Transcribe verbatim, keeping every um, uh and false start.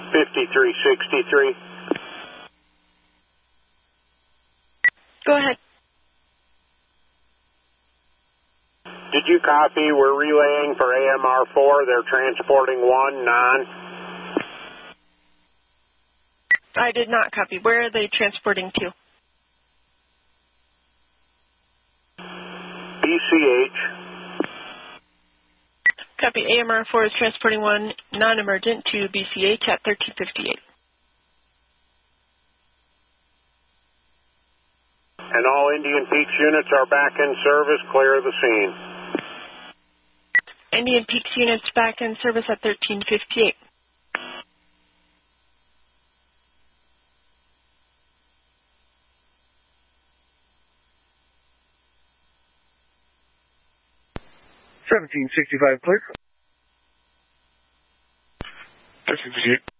fifty-three sixty-three. Go ahead. Did you copy? We're relaying for A M R four. They're transporting one non. I did not copy. Where are they transporting to? B C H. Copy. A M R four is transporting one non-emergent to B C H at thirteen fifty-eight. And all Indian Peaks units are back in service. Clear the scene. Indian Peaks units back in service at thirteen fifty-eight. seventeen sixty-five, clear. thirteen fifty-eight.